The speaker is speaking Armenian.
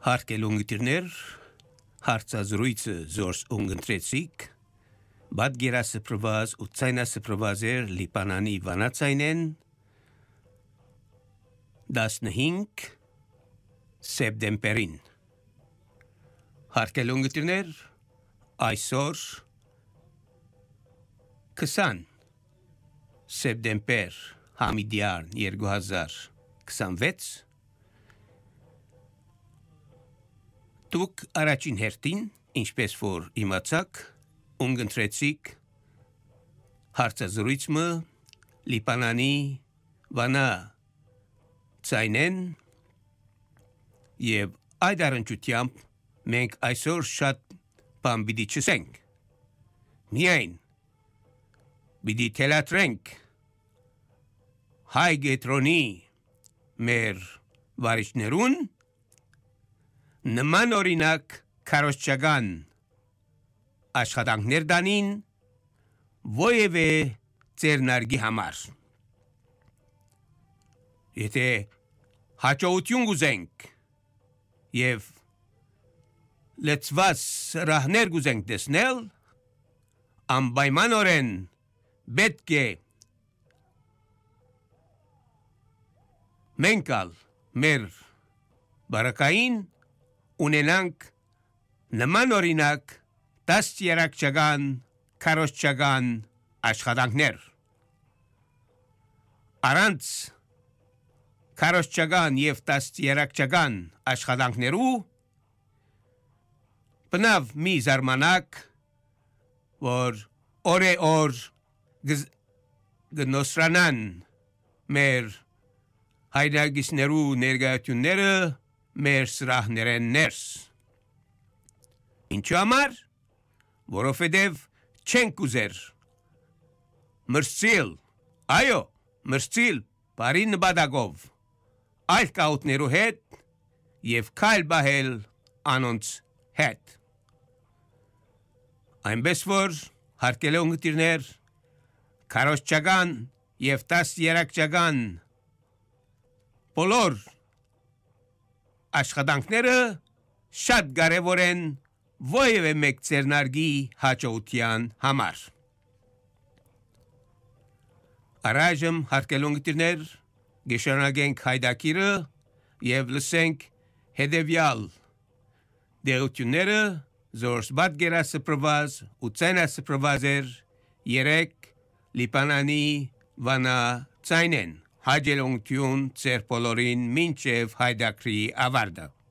Հարկելունգիտիրներ, հարցազրույցը զորս ունգընտրեցիք, բադգերասպրվազ ու ցայնասպրվազեր լիպանանի վանացայնեն 15 սեպտեմբերին։ Հարկելունգիտիրներ, այսօր 20 սեպտեմբեր համիդյան 2026 Դուք առաջին հերթին, ինչպես որ իմացաք, ունգընտրեցիք հարցազրույցը լիպանանի վանա ցայնեն եւ այդ առընչությամբ մենք այսօր շատ բան պիտի չասենք։ Միայն պիտի թելադրենք հայ գետրոնի մեր վարիչներուն նման օրինակ քարոզչական աշխատանքներ դանին ովևէ ծերնարգի համար։ Եթե հաջողություն գուզենք եւ լեցված ռահներ գուզենք տեսնել, անպայմանորեն պետք է մենք մեր բարակային ունենանք նման օրինակ դաստիարակչական, քարոզչական աշխատանքներ։ Առանց քարոզչական եւ դաստիարակչական աշխատանքներու բնավ մի զարմանակ, որ օր գնոսրանան մեր հայրագիսներու ներգայությունները մեր սրահներեն ներս։ Ինչու համար? Որովհետև չենք ուզեր մրցիլ, այո, մրցիլ բարի նպատակով այլ կահույտներու հետ եւ քայլ բահել անոնց հետ։ Այնպես որ հարկելի ունգընտիրներ, քարոզչական եւ դաստիարակչական բոլոր աշխատանքները շատ կարևոր են ովևէ մեկ ծերնարգի հաջողության համար։ Առայժմ հարկելի ունգընտիրներ, գշարունակենք հայդակիրը եւ լսենք հետեւյալ դերությունները զորս բադգերասպրվազ ու ցայնասպրվազեր 3 լիպանանի վանա ցայնեն։ Հաջելունգություն ծեր բոլորին մինչև հայդակրի ավարտը։